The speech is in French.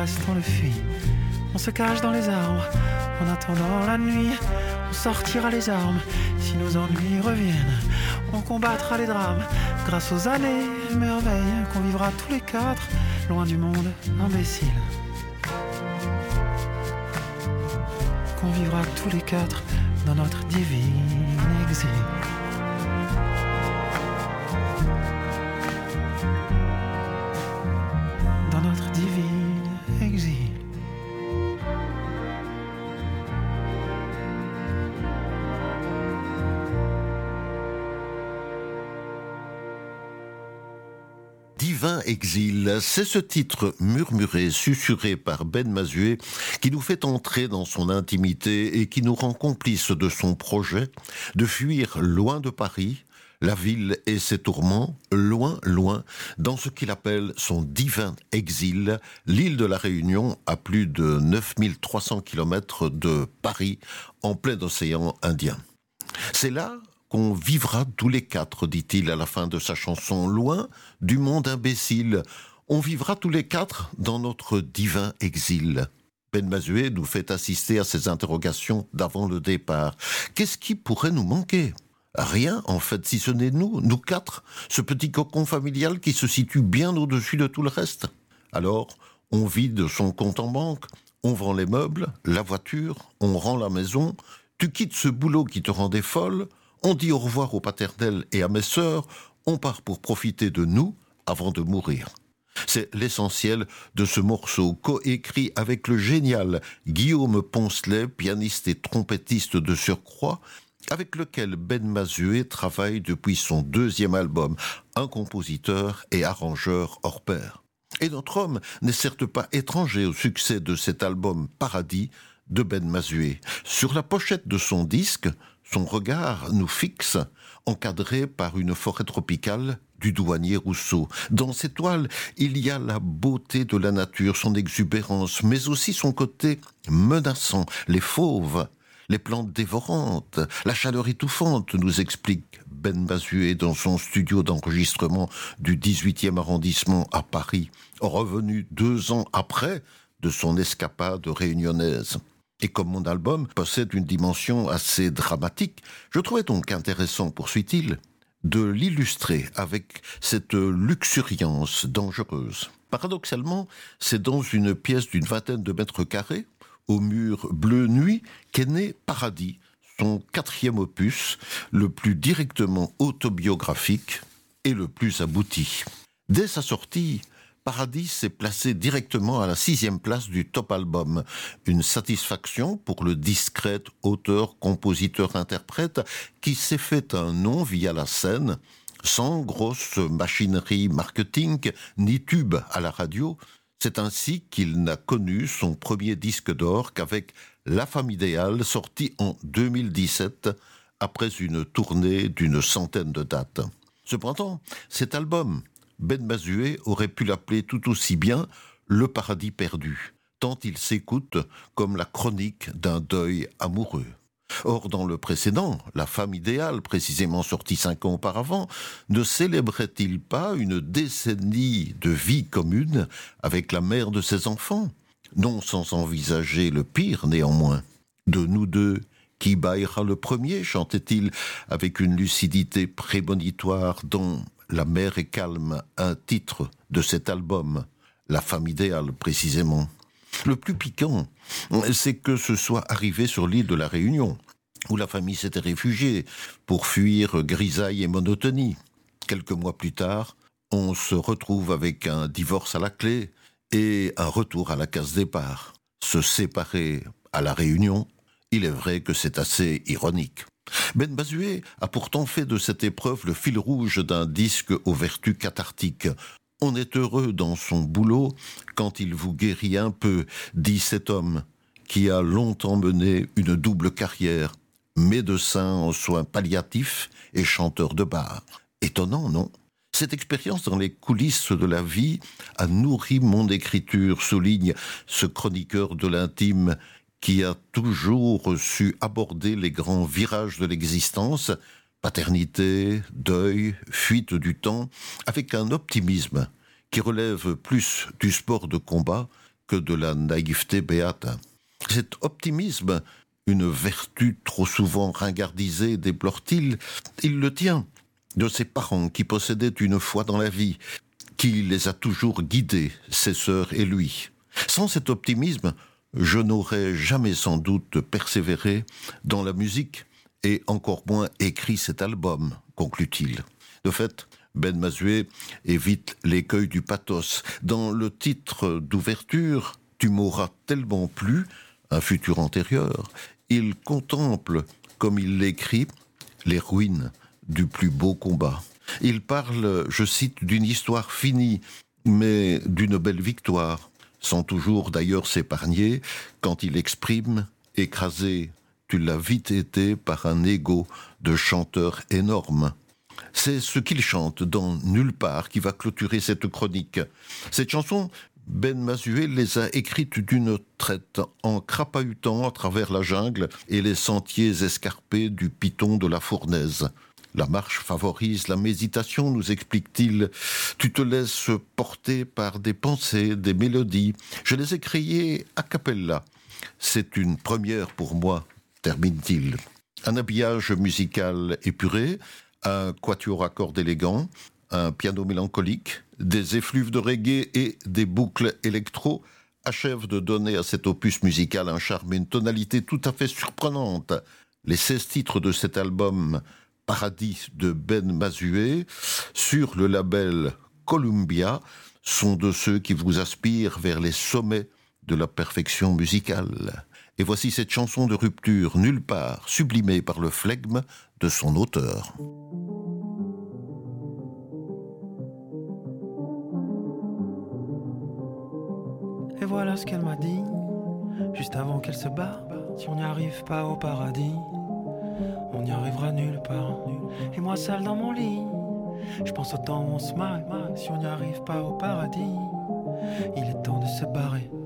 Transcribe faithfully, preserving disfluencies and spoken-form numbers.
reste, on le fuit. On se cache dans les arbres, en attendant la nuit. On sortira les armes, si nos ennuis reviennent. On combattra les drames, grâce aux années, merveilles qu'on vivra tous les quatre, loin du monde imbécile. Qu'on vivra tous les quatre dans notre divine exil. Dans notre divine exil. Divin exil, c'est ce titre murmuré, susurré par Ben Mazué qui nous fait entrer dans son intimité et qui nous rend complices de son projet de fuir loin de Paris, la ville et ses tourments, loin, loin, dans ce qu'il appelle son divin exil, l'île de la Réunion à plus de neuf mille trois cents kilomètres de Paris, en plein océan Indien. C'est là qu'on vivra tous les quatre, dit-il à la fin de sa chanson, loin du monde imbécile. On vivra tous les quatre dans notre divin exil. Ben Mazué nous fait assister à ces interrogations d'avant le départ. Qu'est-ce qui pourrait nous manquer ? Rien, en fait, si ce n'est nous, nous quatre, ce petit cocon familial qui se situe bien au-dessus de tout le reste. Alors, on vide son compte en banque, on vend les meubles, la voiture, on rend la maison, tu quittes ce boulot qui te rendait folle, on dit au revoir au paternel et à mes sœurs, on part pour profiter de nous avant de mourir. C'est l'essentiel de ce morceau coécrit avec le génial Guillaume Poncelet, pianiste et trompettiste de surcroît, avec lequel Ben Mazué travaille depuis son deuxième album, un compositeur et arrangeur hors pair. Et notre homme n'est certes pas étranger au succès de cet album Paradis de Ben Mazué. Sur la pochette de son disque, son regard nous fixe, encadré par une forêt tropicale du douanier Rousseau. Dans ces toiles, il y a la beauté de la nature, son exubérance, mais aussi son côté menaçant, les fauves, les plantes dévorantes, la chaleur étouffante, nous explique Ben Mazué dans son studio d'enregistrement du dix-huitième arrondissement à Paris, revenu deux ans après de son escapade réunionnaise. Et comme mon album possède une dimension assez dramatique, je trouvais donc intéressant, poursuit-il, de l'illustrer avec cette luxuriance dangereuse. Paradoxalement, c'est dans une pièce d'une vingtaine de mètres carrés, au mur bleu nuit, qu'est né Paradis, son quatrième opus, le plus directement autobiographique et le plus abouti. Dès sa sortie, Paradis s'est placé directement à la sixième place du top album. Une satisfaction pour le discret auteur, compositeur, interprète qui s'est fait un nom via la scène, sans grosse machinerie marketing ni tube à la radio. C'est ainsi qu'il n'a connu son premier disque d'or qu'avec La Femme Idéale, sorti en deux mille dix-sept, après une tournée d'une centaine de dates. Cependant, cet album, Ben Mazué aurait pu l'appeler tout aussi bien « Le paradis perdu », tant il s'écoute comme la chronique d'un deuil amoureux. Or, dans le précédent, La Femme Idéale, précisément sorti cinq ans auparavant, ne célébrait-il pas une décennie de vie commune avec la mère de ses enfants ? Non sans envisager le pire, néanmoins. De nous deux, qui baillera le premier, chantait-il avec une lucidité prémonitoire dont La mer est calme, un titre de cet album, La Femme Idéale précisément. Le plus piquant, c'est que ce soit arrivé sur l'île de la Réunion, où la famille s'était réfugiée pour fuir grisaille et monotonie. Quelques mois plus tard, on se retrouve avec un divorce à la clé et un retour à la case départ. Se séparer à la Réunion, il est vrai que c'est assez ironique. Ben Mazué a pourtant fait de cette épreuve le fil rouge d'un disque aux vertus cathartiques. On est heureux dans son boulot quand il vous guérit un peu, dit cet homme qui a longtemps mené une double carrière, médecin en soins palliatifs et chanteur de bar. Étonnant, non ? Cette expérience dans les coulisses de la vie a nourri mon écriture, souligne ce chroniqueur de l'intime qui a toujours su aborder les grands virages de l'existence, paternité, deuil, fuite du temps, avec un optimisme qui relève plus du sport de combat que de la naïveté béate. Cet optimisme, une vertu trop souvent ringardisée, déplore-t-il, il le tient de ses parents qui possédaient une foi dans la vie, qui les a toujours guidés, ses sœurs et lui. Sans cet optimisme, je n'aurais jamais sans doute persévéré dans la musique et encore moins écrit cet album, conclut-il. De fait, Ben Mazué évite l'écueil du pathos. Dans le titre d'ouverture, « Tu m'auras tellement plu », un futur antérieur, il contemple, comme il l'écrit, les ruines du plus beau combat. Il parle, je cite, d'une histoire finie, mais d'une belle victoire, sans toujours d'ailleurs s'épargner quand il exprime, écrasé, tu l'as vite été par un ego de chanteur énorme. C'est ce qu'il chante dans Nulle part qui va clôturer cette chronique. Cette chanson, Ben Mazué les a écrites d'une traite, en crapahutant à travers la jungle et les sentiers escarpés du piton de la Fournaise. La marche favorise la méditation, nous explique-t-il. Tu te laisses porter par des pensées, des mélodies. Je les ai créées a cappella. C'est une première pour moi, termine-t-il. Un habillage musical épuré, un quatuor à cordes élégant, un piano mélancolique, des effluves de reggae et des boucles électro achèvent de donner à cet opus musical un charme et une tonalité tout à fait surprenante. Les seize titres de cet album Paradis de Ben Mazué sur le label Columbia sont de ceux qui vous aspirent vers les sommets de la perfection musicale. Et voici cette chanson de rupture Nulle part, sublimée par le flegme de son auteur. Et voilà ce qu'elle m'a dit, juste avant qu'elle se barre. Si on n'y arrive pas au paradis, on n'y arrivera nulle part. Et moi seul dans mon lit, je pense au temps où on se marie. Si on n'y arrive pas au paradis, il est temps de se barrer.